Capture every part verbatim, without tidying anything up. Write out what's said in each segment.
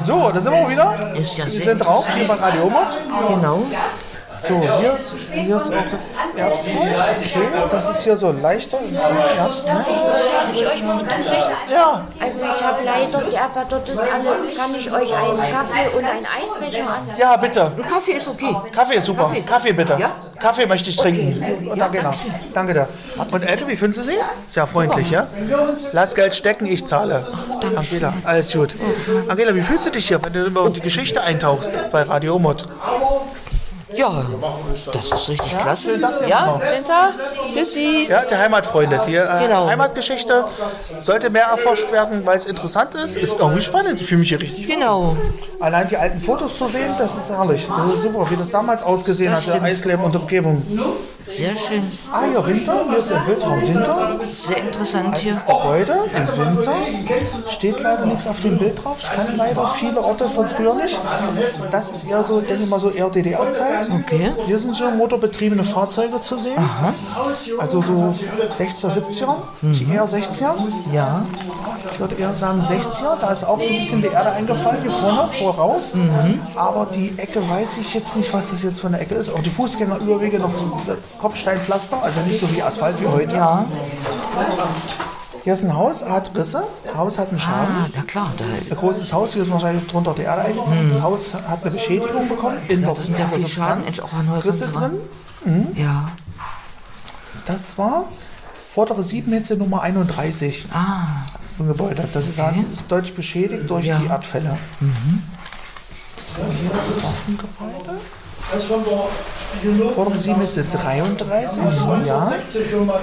So, da sind wir wieder. Ist ja wir sehr sind drauf, hier bei Radio Mott. Genau. So, hier ist, hier ist auch das Erdfall. Okay, das ist hier so ein leichter Erdfall. Darf ich euch noch unterbrechen? Ja. Also ich habe leider, aber dort ist alle, kann ich euch einen Kaffee und einen Eisbecher an? Ja, bitte. Kaffee ist okay. Kaffee ist super. Kaffee, Kaffee bitte. Ja? Kaffee möchte ich trinken. Und Ja, danke, genau. danke. Danke dir. Und Elke, wie findest du sie? Sehr freundlich, ja? Lass Geld stecken, ich zahle. Angela, alles gut. Angela, wie fühlst du dich hier, wenn du über die Geschichte eintauchst bei Radio Mott? Ja, das ist richtig klasse. Vielen Dank. Ja, schönen Tag. Tschüssi. Ja, der Heimatfreunde. Die äh, Genau. Heimatgeschichte sollte mehr erforscht werden, weil es interessant ist. Ist irgendwie spannend. Ich fühle mich hier richtig. Genau. Allein die alten Fotos zu sehen, das ist herrlich. Das ist super, wie das damals ausgesehen Das hat, der stimmt. Eisleben und Umgebung. Sehr schön. Ah, hier Winter. Hier ist ein Bild vom Winter. Sehr interessant hier. Altes Gebäude im Winter. Steht leider nichts auf dem Bild drauf. Ich kann leider viele Orte von früher nicht. Das ist eher so, denke ich mal, so eher D D R-Zeit. Okay. Hier sind schon motorbetriebene Fahrzeuge zu sehen. Also so sechziger, siebziger, eher sechziger. Ja. Ich würde eher sagen sechziger. Da ist auch so ein bisschen die Erde eingefallen, hier vorne, voraus. Aber die Ecke weiß ich jetzt nicht, was das jetzt für eine Ecke ist. Auch die Fußgängerüberwege noch Kopfsteinpflaster, also nicht so wie Asphalt wie heute. Ja. Hier ist ein Haus, hat Risse. Das Haus hat einen Schaden. Ah, na klar. Da, Ein großes Haus, hier ist wahrscheinlich drunter die Erde eingekommen. Das Haus hat eine Beschädigung bekommen. In ja, der da sind ja viel Schaden in auch an Häusern Risse drin. Ja. Das war vordere Siebenhitze Nummer einunddreißig. Ah. So ein Gebäude. Das ist, Okay. ist deutlich beschädigt durch Ja. die Erdfälle. So, hier ist auch ein Gebäude. Vordere Siebenhitze dreiunddreißig. Ja. Ja, das,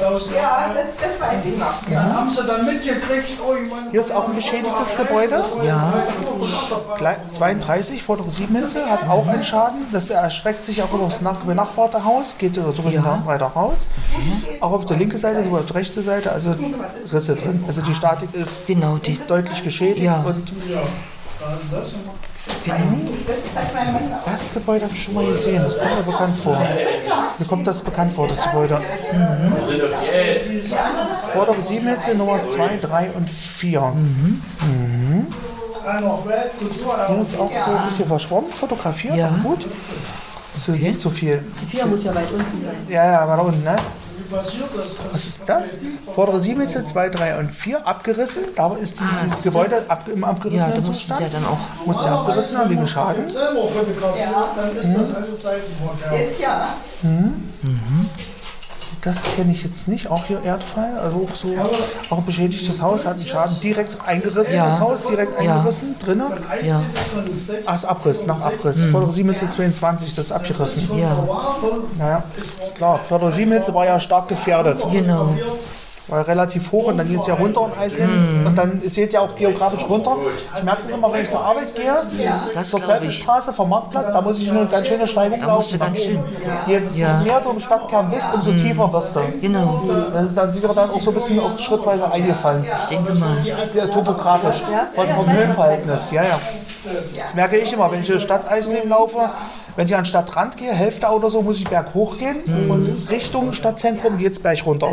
das weiß ich noch. Ja. Haben sie dann mitgekriegt, oh Mann. Hier ist auch ein beschädigtes Gebäude. Ja. Klei- zweiunddreißig, vordere Siebenhitze, hat auch einen Schaden. Das erstreckt sich auch über das nach- benachbarte Haus, geht so Ja. weiter raus. Auch auf der linken Seite, sogar auf der rechten Seite, also Risse drin. Also die Statik ist Genau, die. deutlich geschädigt. Ja. Und das Gebäude habe ich schon mal gesehen, das kommt mir bekannt vor. Mir kommt das bekannt vor, das Gebäude. Mhm. Vordere Siebenhitze Nummer zwei, drei und vier. Mhm. Hier ist auch so ein bisschen verschwommen, fotografiert, Ja. aber gut. Das ist nicht so viel. Vier muss ja weit unten sein. Ja, ja, aber da unten, ne? Was ist das? Vordere Siebenhitze zwei, drei und vier, abgerissen. Da ist dieses Gebäude ab, im Ja, abgerissenen da mussten Zustand. sie ja dann auch. Muss ja abgerissen haben wegen Schaden. Selber fotografiert, dann ist das alles Seitenverkehr. Jetzt ja. Das kenne ich jetzt nicht. Auch hier Erdfall, also auch so auch ein beschädigtes Haus, hat einen Schaden direkt eingerissen. Ja. Das Haus direkt Ja. eingerissen, drinnen. Ja. Ach, ist Abriss, nach Abriss. Vordere Siebenhitze zweiundzwanzig, das ist abgerissen. Ja. Naja, ist klar. Vordere Siebenhitze war ja stark gefährdet. Genau. War relativ hoch und dann geht es ja runter in Eisleben. Und dann es geht ja auch geografisch runter. Ich merke das immer, wenn ich zur Arbeit gehe, Das zur glaube ich. Zeitstraße vom Marktplatz, da muss ich nur eine ganz schöne Steigung Da musst du laufen. ganz schön. Je Ja. mehr du im Stadtkern bist, umso tiefer wirst du. Genau. Das ist dann sicher dann auch so ein bisschen auch schrittweise eingefallen. Ich denke mal. Ja, topografisch, von, vom Höhenverhältnis. Ja, ja. Das merke ich immer, wenn ich in der Stadt Eisleben laufe. Wenn ich an den Stadtrand gehe, Hälfte oder so, muss ich berghoch gehen und Richtung Stadtzentrum geht es berg runter.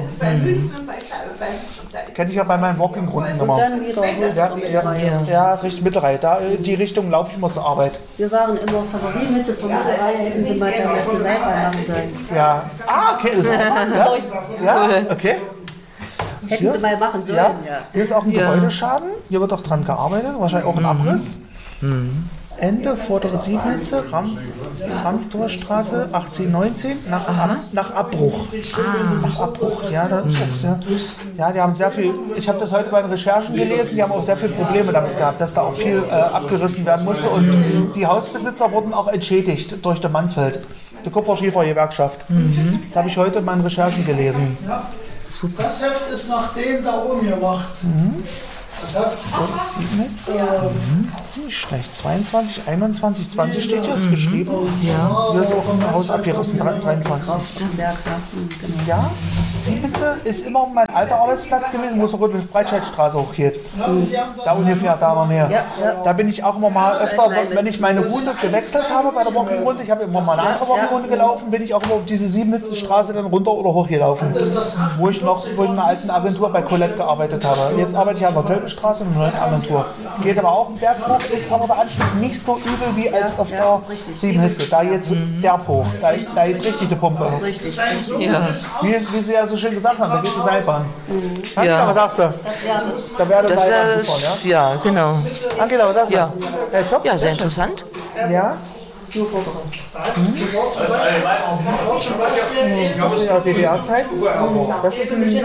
Kenne ich ja bei meinen Walking-Runden immer. Dann wieder hoch Ja, zur ja, Mittelreihe. ja, Richtung Mittelreihe. Da, in die Richtung laufe ich immer zur Arbeit. Wir sagen immer, von der Siebenhitze zur Mittelreihe hätten sie mal der letzte Seilbahn machen sollen. Ja. Ah, okay. Das ist ja? Ja, okay. Hätten sie mal machen sollen, Ja. ja. Hier ist auch ein Ja. Gebäudeschaden. Hier wird auch dran gearbeitet. Wahrscheinlich auch ein Abriss. Ende, vordere Siebenhitze, Ram, Ramstorstraße, achtzehn neunzehn, nach, Ab, nach Abbruch. Nach Abbruch, ja, das ist auch sehr, ja, die haben sehr viel, ich habe das heute bei den Recherchen gelesen, die haben auch sehr viele Probleme damit gehabt, dass da auch viel äh, abgerissen werden musste und die Hausbesitzer wurden auch entschädigt durch den Mansfeld, die Kupferschiefergewerkschaft. Das habe ich heute in meinen Recherchen gelesen. Das Heft ist nach denen da oben gemacht. Das hat Siebenhitze, mhm. Nicht schlecht. zweiundzwanzig, einundzwanzig, zwanzig steht hier, ist geschrieben. Ja. Hier ist auch ein Haus abgerissen, dreiundzwanzig. Berg, ja. Hm, genau. Ja, Siebenhitze ist immer mein alter Arbeitsplatz gewesen, wo es Rudolf-Breitscheid-Straße hochgeht. Da ungefähr, da in der Nähe. Ja, ja. Da bin ich auch immer mal öfter, wenn ich meine Route gewechselt habe bei der Walking-Runde, ich habe immer mal eine andere Walking-Runde gelaufen, bin ich auch immer auf diese Siebenhitze-Straße dann runter oder hochgelaufen. Wo ich noch wo ich in einer alten Agentur bei Colette gearbeitet habe. Jetzt arbeite ich an der Tölpstraße Straße, eine neue Agentur. Geht aber auch einen Berg hoch, ist aber der Anstieg nicht so übel wie als auf der Siebenhitze. Da jetzt der hoch, da ist da jetzt richtig die Pumpe. Richtig, richtig. Ja. Wie, wie Sie ja so schön gesagt haben, da geht die Seilbahn. Angela, Ja. was sagst du? Das wäre das. Da wäre das Das Seilbahn wäre super, es, ja, genau. ja? Angela, was sagst du? Ja. Äh, top, Ja, sehr schön. interessant. Ja? Nur Vorderung. Das ist ja D D R-Zeit. Das ist ein...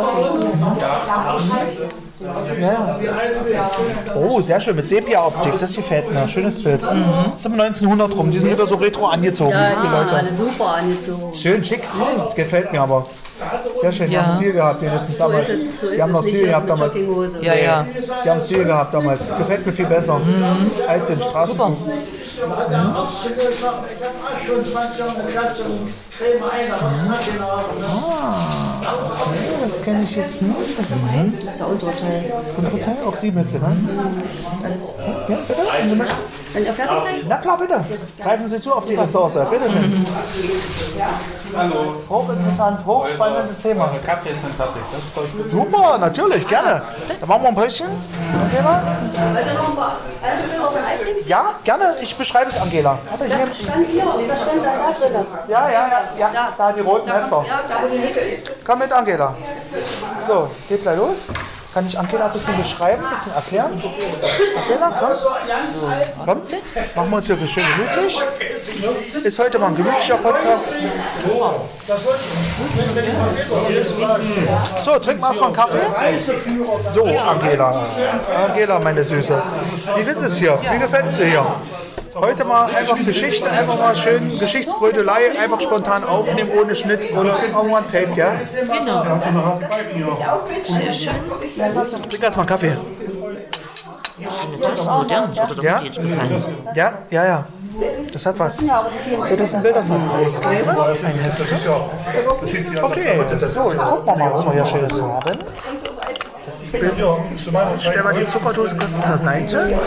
Ja. Oh, sehr schön, mit Sepia-Optik, das gefällt mir. Schönes Bild. Mhm. Das ist um neunzehnhundert rum, die sind wieder so retro angezogen, Ja, die die waren Leute. alle super angezogen. Schön, schick, das gefällt mir aber. Sehr schön, die Ja. haben Stil gehabt, wenigstens damals. So ist es, so die ist haben noch es nicht Stil mit gehabt damals. Jogginghose. Ja, ja. Die haben Stil gehabt damals. Gefällt mir viel besser. Mhm. Eis den Straßenzug. Ich habe schon zwanzig Jahre eine Katze und creme ein, aber das hat den Nee, das kenne ich jetzt nicht. Das ist die. Das ist der untere Teil. Andere Teil, auch Siebenhitze, ne? Das ist alles. Ja, bitte? Wenn Sie möchten. Wenn ihr fertig seid? Na klar, bitte. Greifen Sie zu auf die Ressource. Bitte schön. Hallo. Hochinteressant, hochspannendes Thema. Kaffee sind fertig. Setzt euch. Super, natürlich, gerne. Dann machen wir ein Päuschen. Angela? Wollt ihr noch ein paar Erdbeeren auf ein Eis nehmen? Ja, gerne. Ich beschreibe es, Angela. Warte, ich nehm- Das stand hier, das stand da drin. Ja, ja, ja, ja. Da die roten Hefter. Ja, da wo die Nicke ist. Komm mit, Angela. So, geht gleich los. Kann ich Angela ein bisschen beschreiben, ein bisschen erklären? Angela, komm. So, komm. Machen wir uns hier schön gemütlich. Ist heute mal ein gemütlicher Podcast. So, trinken wir erstmal einen Kaffee. So, Angela. Angela, meine Süße. Wie findest du es hier? Wie gefällt es dir hier? Heute mal einfach Geschichte, einfach mal schön Geschichtsbrötelei, einfach spontan aufnehmen, ohne Schnitt und irgendwann Tape, ja? Genau. Sehr schön. Trink erst mal einen Kaffee. Das ist modern, das würde doch Ja? dir jetzt gefallen. Ja, ja, ja. Das hat was. So, das sind Bilder von Eisleben. Ein Heftchen. Okay, so, jetzt gucken wir mal, was wir hier Schönes haben. Das ist Bild. Stellen wir die Zuckerdose kurz zur Seite.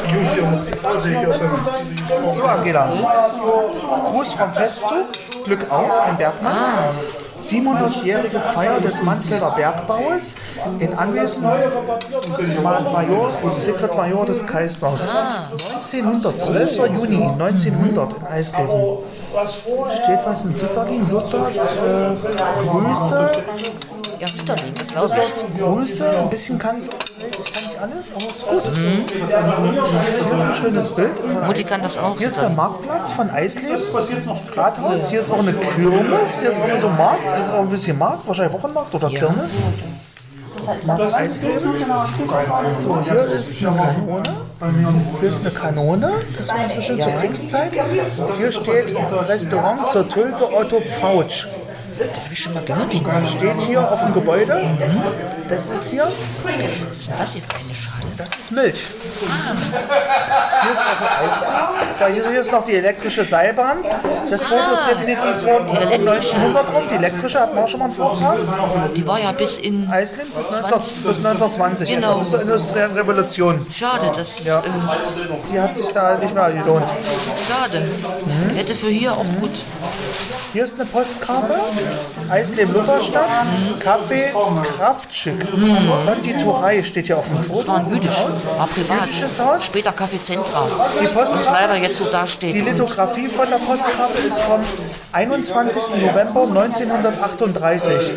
So, Angela. Gruß vom Festzug. Glück auf, ein Bergmann. siebenhundertjährige Feier des Mansfelder Bergbaues in Anwesenheit Major, Sekretariat des Kaisers. neunzehnhundert, zwölfter Juni neunzehnhundert in Eisleben. Steht was in Sütterlin? Luthers äh, Grüße. Ja, Zitterling, das glaube ich. Luthers Grüße. Ein bisschen kann ich, ich kann nicht alles, aber ist gut. Das ist ein schönes Bild. von Mutti Eis- kann das auch. Hier ist der Marktplatz von Eisleben. Rathaus. Hier ist auch eine Kirmes. Hier ist auch so ein Markt. Hier ist auch ein bisschen Markt. Wahrscheinlich Wochenmarkt oder Ja. Kirmes. Markt Eisleben. So, hier ist eine Kanone. Hier ist eine Kanone. Das ist bestimmt zur Kriegszeit. Hier steht Restaurant zur Tulpe Otto Pfautsch. Das habe ich schon mal gehört. Die Das steht hier auf dem Gebäude. Das ist hier. Was ist denn das hier für eine Schale? Das ist Milch. Hier ist noch ein Eis. Da hier, hier ist noch die elektrische Seilbahn. Das Foto ist definitiv von neunzehnhundert rum. Die elektrische hatten wir auch schon mal einen Vortrag. Die war ja bis in. Eisleben bis, neunzehn, bis neunzehnhundertzwanzig. Genau. Bis zur industriellen Revolution. Schade, das. Ja. Äh, Die hat sich da nicht mehr gelohnt. schade. Hätte für hier auch gut. Hier ist eine Postkarte. Eisleben Lutherstadt. Kaffee Kraftschick. Konditorei steht hier auf dem Foto. Das war ein jüdisch, war privat. Jüdisches Haus. Später Café Centra. Die Was Postkarte. leider jetzt so Die dasteht. Lithografie von der Postkarte ist vom einundzwanzigsten November neunzehnhundertachtunddreißig.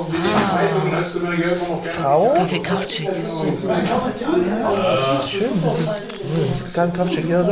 Frau, Kaffee Kaffee. schön, das ist kein Kaffee, ja,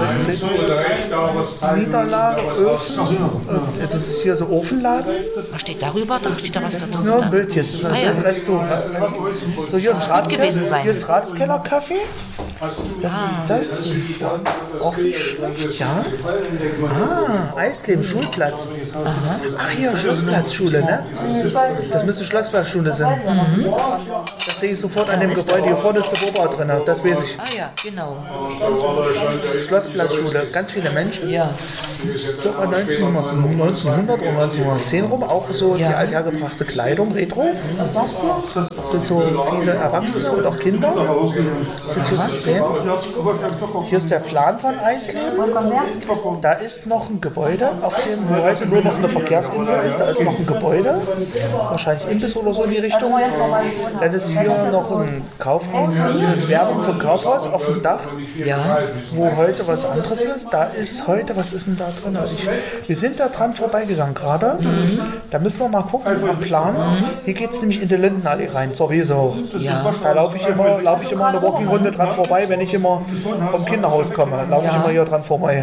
so Niederlage, Öfen, und das ist hier so Ofenladen. Was steht darüber? Da steht da was Das ist dazu. nur ein Bild hier, das ist ein Ah, ja. Bildrestaurant. So, hier ist, gut gewesen Ratskeller, sein. hier ist Ratskeller-Kaffee. Das ist das. Auch nicht schlecht, ja. Ah, Eisleben, Schulplatz. Ach, hier, Schlossplatzschule, ne? Das müsste Schlossplatzschule sein. Das sehe ich sofort an dem Gebäude. Hier vorne ist der Wobau drin, das weiß ich. Ah ja, genau. Schlossplatzschule, ganz viele Menschen. Ja. Circa neunzehnhundert, neunzehnhundert oder neunzehnhundertzehn rum, auch so Ja. die althergebrachte Kleidung, Retro. Und das hier? Das sind so viele Erwachsene und auch Kinder. Sind hier zu sehen. Hier ist der Plan von Eisleben. Da ist noch ein Gebäude, auf dem wo heute nur noch eine Verkehrsinsel ist. Da ist noch ein Gebäude, wahrscheinlich Imbiss oder so in die Richtung. Dann ist hier noch ein Kaufhaus, eine Werbung für ein Kaufhaus auf dem Dach, Ja. wo heute was anderes ist. Da ist heute, was ist denn da drin? Ich, wir sind da dran vorbeigegangen gerade. Mhm. Da müssen wir mal gucken am Plan. Mhm. Hier geht es nämlich in die Lindenallee rein, zur Wiese hoch. Ja. Da laufe ich immer, laufe ich immer eine Walking-Runde dran vorbei, wenn ich immer vom Kinderhaus komme. Laufe ich Ja. immer hier dran vorbei.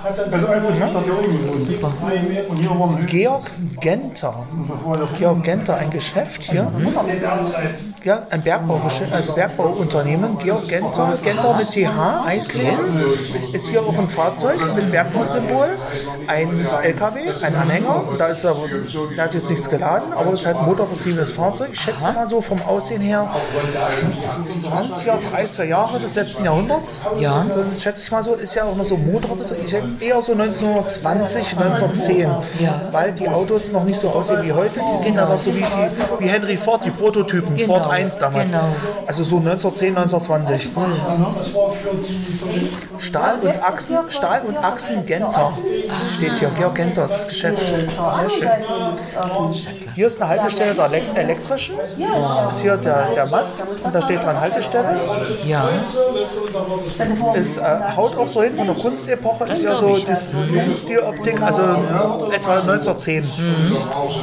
Super. Georg Genter. Georg Genter, ein Geschäft hier. Ja, ein Bergbau, also Bergbauunternehmen. Georg Genter, Genter mit T H, Eisleben. Ist hier auch ein Fahrzeug mit Bergbausymbol. Ein L K W, ein Anhänger. Da ist er, der hat jetzt nichts geladen, aber es ist halt ein motorbetriebenes Fahrzeug. Ich schätze mal so vom Aussehen her zwanziger, dreißiger Jahre des letzten Jahrhunderts. Ja. Also, schätze ich mal so, ist ja auch noch so motorbetrieben. Ich hätte eher so neunzehnhundertzwanzig, neunzehnhundertzehn. Ja. Weil die Autos noch nicht so aussehen wie heute. Die sind dann noch so wie, die, wie Henry Ford, die Prototypen. Genau. Ford eins damals. Genau. Also so neunzehnhundertzehn, neunzehnhundertzwanzig. Stahl und Achsen, Stahl und Achsen Genter steht hier. Georg Genter, das Geschäft. Sehr schön. Hier ist eine Haltestelle der Elek- elektrischen. Das ist hier der, der Mast. Und da steht dran Haltestelle. Ja. Es äh, haut auch so hin von der Kunstepoche. Ist ja so das Stiloptik, also etwa neunzehnhundertzehn. Mhm.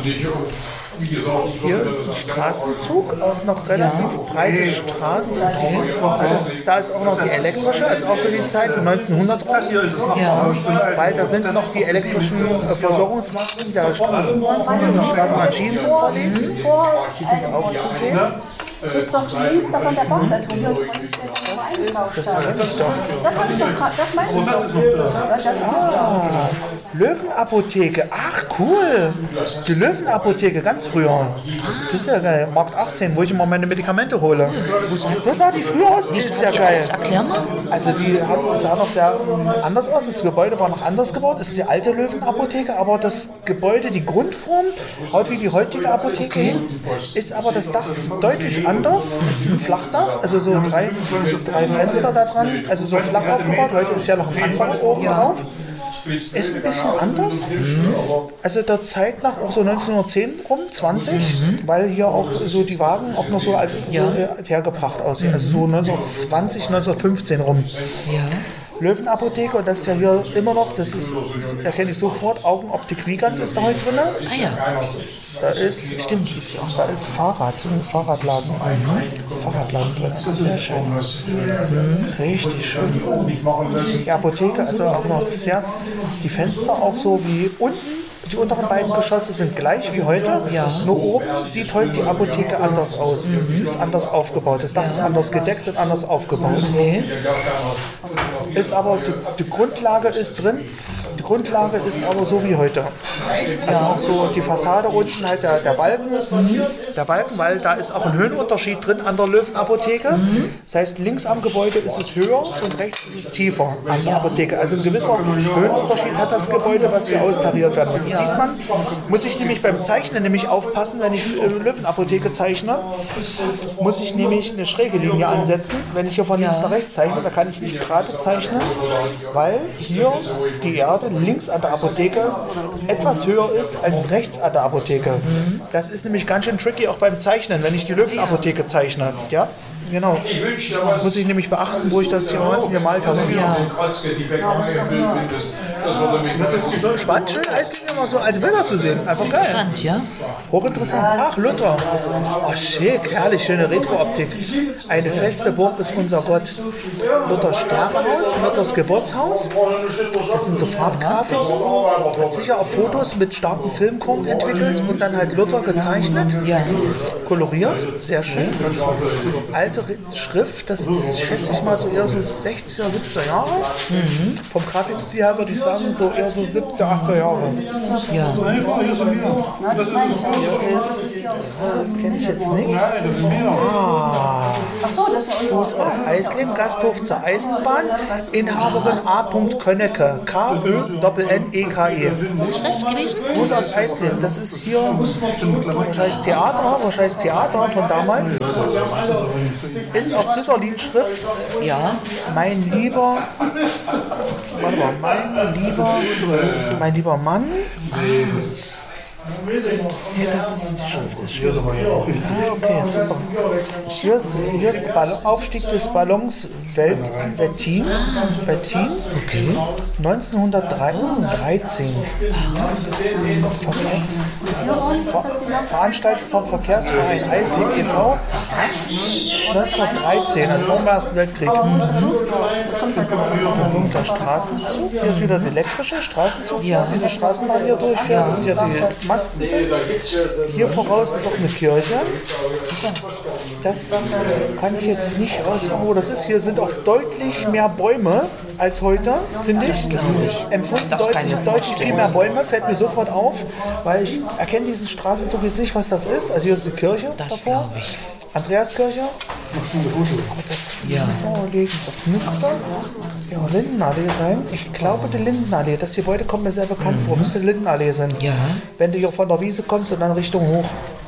Hier ist ein Straßenzug, auch noch relativ breite Straßen. Also da ist auch noch die elektrische, also auch so die Zeit, die neunzehnhundert rum. Ja. Weil da sind noch die elektrischen äh, Versorgungsmasten der Straßenbahn, die Straßenbahnschienen sind verlegt. Die sind auch zu sehen. Das ist doch links davon der Parkplatz, wo wir uns eingekauft Das haben. ist doch. Das habe ich doch gerade, das meine ich doch. Das ist noch da. Löwenapotheke, ach cool. Die Löwenapotheke, ganz früher. Das ist ja geil. Markt achtzehn, wo ich immer meine Medikamente hole. So sah die früher aus. Das ist ja geil. Erklär mal. Also die haben- sah noch sehr anders aus. Das Gebäude war noch anders gebaut. Das ist die alte Löwenapotheke, aber das Gebäude, die Grundform, haut wie die heutige Apotheke hin, ist aber das Dach deutlich anders. Das ist ein Flachdach, also so drei, drei Fenster da dran, also so flach aufgebaut. Heute ist ja noch ein Anbau oben drauf. Ist ein bisschen anders. Also der Zeit nach auch so neunzehnhundertzehn rum, zwanzig, weil hier auch so die Wagen auch noch so als Ja. äh, hergebracht aussehen. Also so neunzehnhundertzwanzig, neunzehnhundertfünfzehn rum. Ja. Löwenapotheke, und das ist ja hier immer noch, das ist, das erkenne ich sofort, Augenoptik Wiegand ist da heute drin. Ah ja. Da ist, Stimmt, die gibt's auch. da ist Fahrrad, so ein Fahrradladen. Mhm. Fahrradladen drin. Sehr schön. Mhm. Richtig schön. Die Apotheke, also auch noch sehr, die Fenster auch so wie unten. Die unteren beiden Geschosse sind gleich wie heute. Ja. Nur oben sieht heute die Apotheke anders aus. Die ist anders aufgebaut. Das Dach ist anders gedeckt und anders aufgebaut. Okay. Ist aber die, die Grundlage ist drin. Die Grundlage ist aber so wie heute. Also auch so die Fassade unten halt der, der Balken. Der Balken, weil da ist auch ein Höhenunterschied drin an der Löwenapotheke. Das heißt, links am Gebäude ist es höher und rechts ist es tiefer an der Apotheke. Also ein gewisser Höhenunterschied hat das Gebäude, was hier austariert werden muss. Das sieht man. Muss ich nämlich beim Zeichnen nämlich aufpassen, wenn ich äh, Löwenapotheke zeichne, muss ich nämlich eine schräge Linie ansetzen. Wenn ich hier von links nach rechts zeichne, da kann ich nicht gerade zeichnen, weil hier die Erde links an der Apotheke etwas höher ist als rechts an der Apotheke. Das ist nämlich ganz schön tricky auch beim Zeichnen, wenn ich die Löwenapotheke zeichne. Ja, genau. Muss ich nämlich beachten, wo ich das hier unten gemalt habe. Ja. Spannend, schön Eislinie mal so alte Bilder zu sehen. Einfach geil. Interessant, ja? Hochinteressant. Ach, Luther. Oh, schick, herrlich, schöne Retro-Optik. Eine feste Burg ist unser Gott. Luthers Sterbehaus, Luthers Geburtshaus. Das sind so Farbgrafiken. Hat sicher auch Fotos mit starkem Filmkorn entwickelt und dann halt Luther gezeichnet. Ja. Koloriert, sehr schön. Alte diese Schrift, das ist, schätze ich mal, so eher so sechziger, siebziger Jahre. Mhm. Vom Grafikstil her würde ich sagen, so eher so siebziger, achtziger Jahre. Ja. Das kenne ich jetzt nicht. Ah. Gruß aus Eisleben, Gasthof zur Eisenbahn, Inhaberin A. Könnecke, K Ö N N E K E. Wo ist das gewesen? Gruß aus Eisleben, das ist hier wahrscheinlich Theater, wahrscheinlich Theater von damals. Ist auf Sütterlin-Schrift. Ja. Mein lieber, warte mal, mein lieber, mein lieber Mann. Hier, das ist die Schrift ist schwierig. Ah, okay, super. Hier ist, hier ist Ball, Aufstieg des Ballons Welt, Wettin, Wettin, okay. neunzehnhundertdreizehn. Ver, Veranstaltet vom Verkehrsverein Eisleben e V neunzehnhundertdreizehn, also vor dem Ersten Weltkrieg. Mhm. Der Straßenzug, hier ist wieder der elektrische Straßenzug, ja. Diese Straßenbahn hier durchfährt und hier die Masten sind. Hier voraus ist auch eine Kirche. Das kann ich jetzt nicht rausfinden, wo das ist. Hier sind auch deutlich mehr Bäume als heute, finde ich. Empfunden deutlich, deutlich viel mehr Bäume, fällt mir sofort auf, weil ich erkenne diesen Straßenzug jetzt nicht, was das ist. Also hier ist die Kirche das davor. Ich. Andreaskirche. Aber das, ja. das müsste ja, Lindenallee sein. Ich glaube, die Lindenallee. Das Gebäude kommt mir sehr bekannt mhm. vor. Müsste Lindenallee sein. Ja. Wenn du hier von der Wiese kommst und dann Richtung hoch.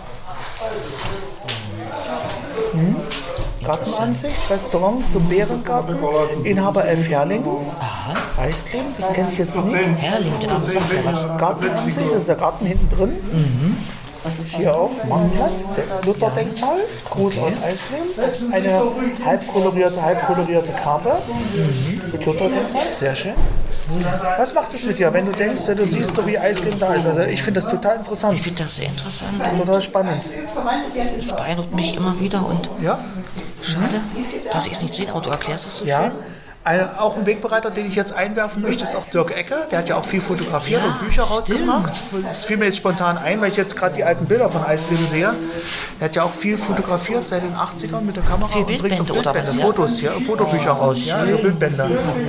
Hm? Gartenansicht, Restaurant zum Bärengarten, Inhaber Elf Herrling. Aha. Eisleben, das kenne ich jetzt nicht. Herrling, der Name sagt mir was. Gartenansicht, das ist der Garten hinten drin. Mhm. Hier auch Marktplatz, der Luther-Denkmal, Gruß aus Eisleben. Das ist eine halbkolorierte, halbkolorierte Karte mhm. mit Luther-Denkmal, sehr schön. Was macht es mit dir, wenn du denkst, wenn du siehst, wie Eisleben da ist? Also ich finde das total interessant. Ich finde das sehr interessant. Total spannend. Es beeindruckt mich immer wieder und ja? schade, dass ich es nicht sehe, aber du erklärst es so ja. schön. Eine, auch ein Wegbereiter, den ich jetzt einwerfen möchte, ist auch Dirk Ecke. Der hat ja auch viel fotografiert ja, und Bücher rausgebracht. Das fiel mir jetzt spontan ein, weil ich jetzt gerade die alten Bilder von Eisleben sehe. Er hat ja auch viel fotografiert seit den achtzigern mit der Kamera. Viel und Bildbände bringt Bildbände, oder was? Fotos, ja, Fotobücher raus, ja, also Bildbände.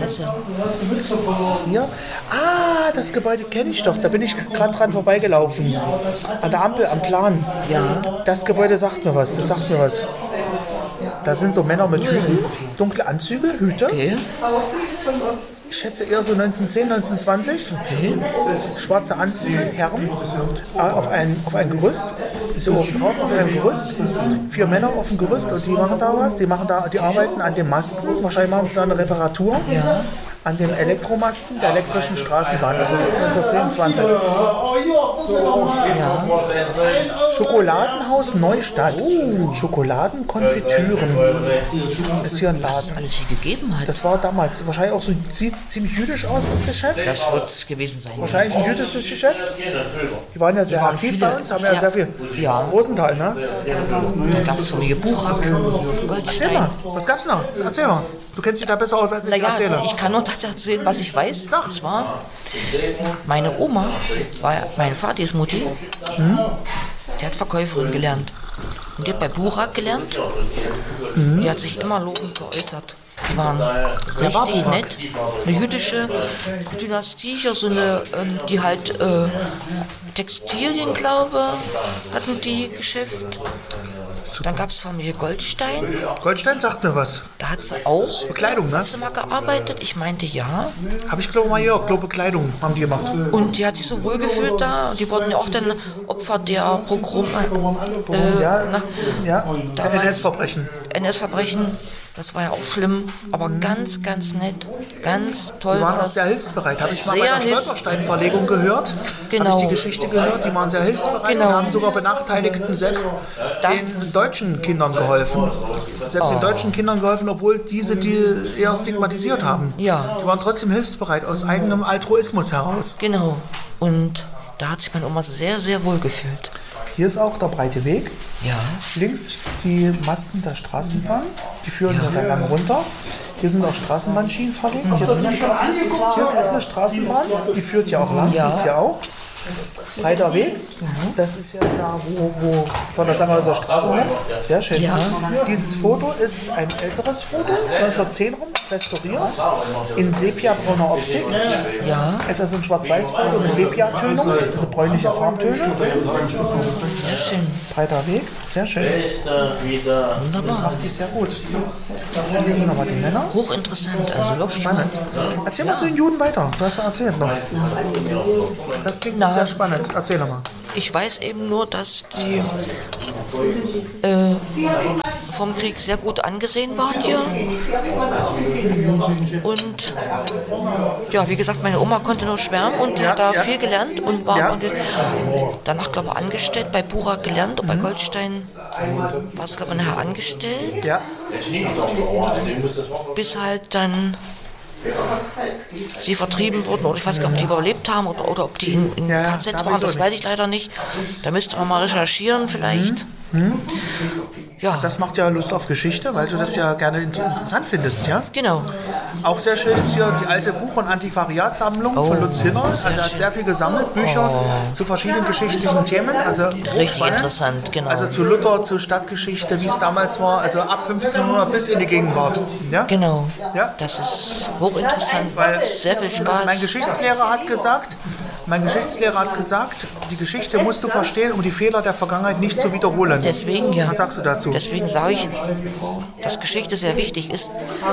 Hier. Ah, das Gebäude kenne ich doch. Da bin ich gerade dran vorbeigelaufen. An der Ampel, am Plan. Ja. Das Gebäude sagt mir was. Das sagt mir was. Da sind so Männer mit Hüten, dunkle Anzüge, Hüte. Okay. Ich schätze eher so neunzehnhundertzehn, neunzehnhundertzwanzig. Okay. Schwarze Anzüge, Herren, auf ein, auf ein Gerüst. Ist hier oben drauf, auf einem Gerüst. Vier Männer auf dem Gerüst und die machen da was. Die, machen da, die arbeiten an dem Masten. Wahrscheinlich machen sie da eine Reparatur. Ja. An dem Elektromasten der elektrischen Straßenbahn, also neunzehnhundertzweiundzwanzig. Ja. Schokoladenhaus Neustadt. Oh. Schokoladenkonfitüren. Ist hier ein Laden. Was es alles hier gegeben hat. Das war damals wahrscheinlich auch so, sieht ziemlich jüdisch aus, das Geschäft. Das wird es gewesen sein. Wahrscheinlich ein jüdisches Geschäft. Die waren ja sehr waren aktiv viele, bei uns, haben ja, ja sehr viel. Ja. Rosenthal, ne? Da gab es Familie Buchhack, Goldstein. Erzähl mal, was gab's noch? Erzähl mal. Du kennst dich da besser aus als ich naja, erzähle. Ich kann nur das erzählen, was ich weiß. Sag. Und zwar, meine Oma, war meine Vatis Mutti, hm? die hat Verkäuferin gelernt. Und die hat bei Buchhack gelernt. Mhm. Die hat sich immer lobend geäußert. Die waren richtig nett. Eine jüdische Dynastie, so eine, die halt äh, Textilien, glaube hatten die Geschäft. Dann gab es Familie Goldstein. Goldstein sagt mir was. Da hat sie auch Bekleidung, ne? Hast du mal gearbeitet? Ich meinte ja. Habe ich glaube mal hier auch, glaube Bekleidung haben die gemacht. Und die hat sich so wohlgefühlt da. Die wurden ja auch dann Opfer der Pogrome. Äh, ja, na, ja. N S-Verbrechen. N S-Verbrechen. Das war ja auch schlimm, aber ganz, ganz nett, ganz toll. Die waren auch sehr hilfsbereit. Habe ich mal bei der Stolperstein-Verlegung gehört. Genau. Habe ich die Geschichte gehört. Die waren sehr hilfsbereit. Genau. Die haben sogar Benachteiligten selbst da. den deutschen Kindern geholfen. Selbst oh. den deutschen Kindern geholfen, obwohl diese die eher stigmatisiert haben. Ja. Die waren trotzdem hilfsbereit, aus eigenem Altruismus heraus. Genau. Und da hat sich meine Oma sehr, sehr wohl gefühlt. Hier ist auch der breite Weg. Ja. Links die Masten der Straßenbahn. Die führen ja dann lang runter. Hier sind auch Straßenbahnschienen verlegt. Mhm. Hier, hier ist auch eine Straßenbahn. Die führt ja auch lang. Ja. Die ist ja auch. Breiter Weg, das ist ja da, wo, wo von der Sangerhäuser Straße hoch. Sehr schön. Ja. Dieses Foto ist ein älteres Foto, neunzehnhundertzehn rum, restauriert, in Sepia-brauner Optik. Ja, Es ist also ein Schwarz-Weiß-Foto mit Sepia-Tönung, also bräunliche Farbtöne. sehr schön. Breiter Weg, sehr schön. Das Wunderbar. macht sich sehr gut. Hier sind nochmal die Männer. Hochinteressant, also wirklich Spannend. Erzähl mal zu den Juden weiter. Du hast ja erzählt noch. Das klingt Na. sehr spannend. Erzähl doch mal. Ich weiß eben nur, dass die äh, vom Krieg sehr gut angesehen waren hier. Und ja, wie gesagt, meine Oma konnte nur schwärmen und die Ja, hat da ja. viel gelernt und war Ja. und danach, glaube ich, angestellt, bei Burak gelernt und bei Goldstein war es, glaube ich, nachher angestellt, Ja, bis halt dann sie vertrieben wurden, oder ich weiß gar nicht, ob die überlebt haben oder, oder ob die in, in Ja, ja, K Z da weiß waren, ich das auch weiß ich leider nicht. Da müsste man mal recherchieren vielleicht. Ja, das macht ja Lust auf Geschichte, weil du das ja gerne interessant findest, ja? genau. Auch sehr schön ist hier die alte Buch- und Antiquariatssammlung von Lutz Hinner. Also er hat sehr viel gesammelt, Bücher zu verschiedenen geschichtlichen Themen. Also Richtig spannend. interessant, genau. Also zu Luther, zu Stadtgeschichte, wie es damals war, also ab fünfzehnhundert bis in die Gegenwart. Ja? Genau. Ja. Das ist hochinteressant, Weil sehr viel Spaß. Mein Geschichtslehrer hat gesagt, mein Geschichtslehrer hat gesagt, die Geschichte musst du verstehen, um die Fehler der Vergangenheit nicht zu wiederholen. Deswegen ja. Was sagst du dazu? Deswegen sage ich, dass Geschichte sehr wichtig ist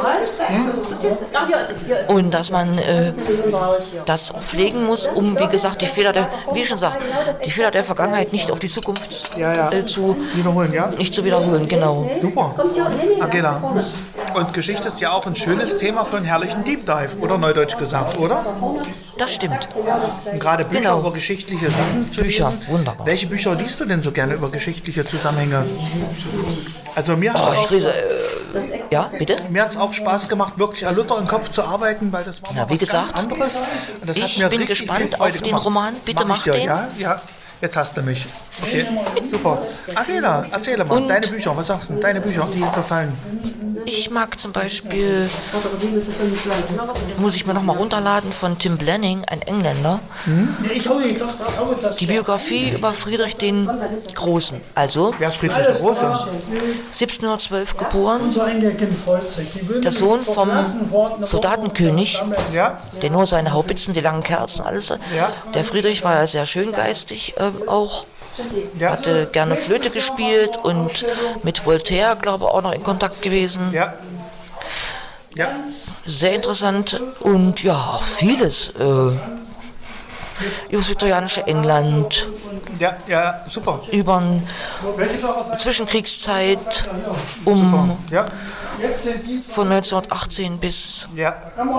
und dass man äh, das auch pflegen muss, um, wie gesagt, die Fehler der, wie ich schon sagte, die Fehler der Vergangenheit nicht auf die Zukunft Ja, ja. Äh, zu Wiederholen, ja? nicht zu wiederholen. Genau. Super. Angela. Und Geschichte ist ja auch ein schönes Thema für einen herrlichen Deep Dive, oder neudeutsch gesagt, oder? Das stimmt. Und gerade Bücher Genau. über geschichtliche Sachen zu Bücher, lesen. wunderbar. Welche Bücher liest du denn so gerne über geschichtliche Zusammenhänge? Also mir hat Oh, es ich auch, lese. Äh, ja, bitte? mir hat's auch Spaß gemacht, wirklich an Luther im Kopf zu arbeiten, weil das war Na, mal wie was gesagt, ganz anderes. Und das hat ich mir bin richtig viel gespannt Freude auf den gemacht. Roman. Bitte Mach mach ich ja, den. Ja, ja. Jetzt hast du mich. Okay, super. Angela, erzähl mal, Und- deine Bücher, was sagst du? Deine Bücher, die dir gefallen. Ich mag zum Beispiel, muss ich mir noch mal runterladen, von Tim Blanning, ein Engländer, Ich hole ich doch, da hole ich das. die Biografie über Friedrich den Großen. Also Wer ist Friedrich der Große? siebzehnhundertzwölf geboren, So ein Kind freut sich. Die würden der Sohn vom verlassen worden, Soldatenkönig, Ja? der nur seine Haubitzen, die langen Kerzen, alles. Ja. Der Friedrich war ja sehr schöngeistig ähm, auch, Ja? hatte gerne Flöte gespielt und mit Voltaire, glaube ich, auch noch in Kontakt gewesen. Ja. Ja. Sehr interessant und ja, auch vieles. Äh, über das viktorianische England, Ja, ja, super. über die Zwischenkriegszeit um Ja, von neunzehnhundertachtzehn bis ja,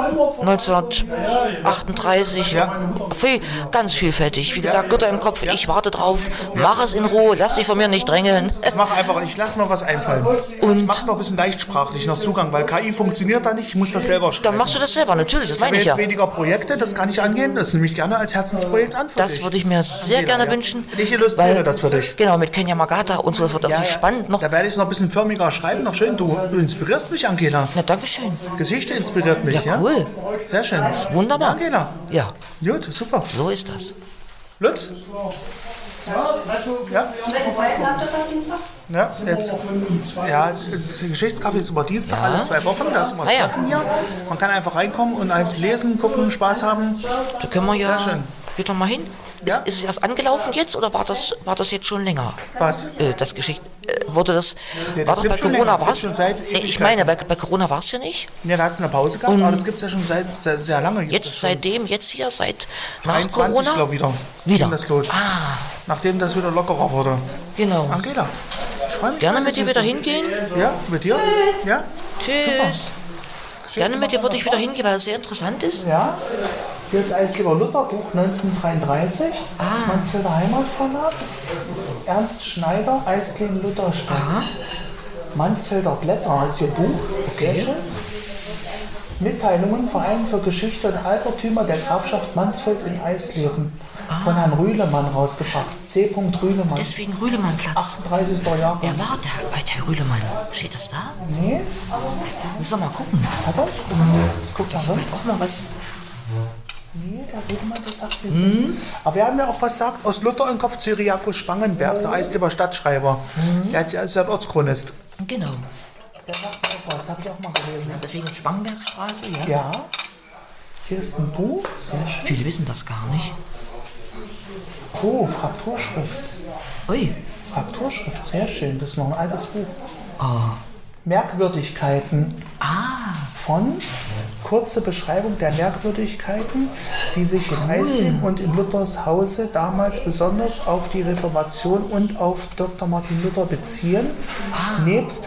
neunzehnhundertachtunddreißig. Ja. Viel, ganz vielfältig. Wie gesagt, Luther im Kopf, ich warte drauf. Mach es in Ruhe, lass dich von mir nicht drängeln. mach einfach, ich lass noch was einfallen. Und- ich mach's noch ein bisschen leichtsprachlich, noch Zugang, weil K I funktioniert da nicht, ich muss das selber schreiben. Dann machst du das selber, natürlich, das Ich meine habe ich jetzt ja. weniger Projekte, das kann ich angehen, das nehme ich gerne als Herzensprojekt an für Das dich. würde ich mir sehr Angela, gerne ja. wünschen. Ich illustriere das für dich. Genau, mit Kenya Magata und so, das wird auch Ja, spannend noch. Da werde ich es noch ein bisschen förmiger schreiben, noch schön. Du, du inspirierst mich, Angela. Na, Dankeschön. Geschichte inspiriert mich, ja? Ja, cool. Sehr schön. Wunderbar. Ja, Angela. Ja, Gut, super. so ist das. Lutz? Ja? Welche Zeiten habt ihr da Dienstag? Ja, jetzt. Ja, das Geschichtskaffee ist immer Dienstag, Ja. alle zwei Wochen. Da ist immer Ah, ja. Treffen hier. Man kann einfach reinkommen und einfach lesen, gucken, Spaß haben. Da können wir Sehr ja schön. wieder mal hin. Ja. Ist, ist es erst angelaufen jetzt oder war das, war das jetzt schon länger? Was? Äh, das Geschichte. Äh, wurde das. Ja, das war das bei gibt's schon länger, Corona das war es? gibt's schon seit Nee, ich Ewigkeiten. meine, bei, bei Corona war es ja nicht. Ja, da hat es eine Pause gehabt, Und aber das gibt es ja schon seit sehr, sehr lange. Gibt's das Jetzt schon. seitdem, jetzt hier, seit nach dreiundzwanzig, Corona? glaube ich, wieder. Wieder. Ging das los. Ah, Nachdem das wieder lockerer wurde. genau. Angela, ich freue mich. Gerne dass mit dir du- wieder hingehen. Ja, mit dir? Tschüss. Ja? Tschüss. Gerne mit dir würde ich wieder hingehen, weil es sehr interessant ist. Ja. Hier ist Eisleben Luther, Buch neunzehnhundertdreiunddreißig. Ah. Mansfelder Heimatverlag. Ernst Schneider, Eisleben Lutherstadt. Mansfelder Blätter ist Ihr Buch. Sehr schön. Mitteilungen, Verein für Geschichte und Altertümer der Grafschaft Mansfeld in Eisleben. Von Herrn Rühlemann rausgebracht. C. Rühlemann. Deswegen Rühlemannplatz. achtunddreißigster Jahrgang. Wer war der bei der Rühlemann? Steht das da? Nee, Müssen wir mal gucken. hat er? Guck da hin. Auch mal was. Nee, der Wedemann, der sagt mir hm. Aber wir haben ja auch was gesagt aus Luther im Kopf, Cyriakus Spangenberg, der Eislieber Stadtschreiber. Hm. Der, der ist ja ein Ortschronist. Genau. Der sagt mir auch was, habe ich auch mal gelesen. Ja, deswegen Spangenbergstraße, ja? Ja. Hier ist ein Buch, sehr schön. Viele wissen das gar nicht. Oh, Frakturschrift. Ui. Frakturschrift, sehr schön. Das ist noch ein altes Buch. Oh. Merkwürdigkeiten. Ah. Von kurze Beschreibung der Merkwürdigkeiten, die sich in Eisleben und in Luthers Hause damals besonders auf die Reformation und auf Doktor Martin Luther beziehen. Ah. Nebst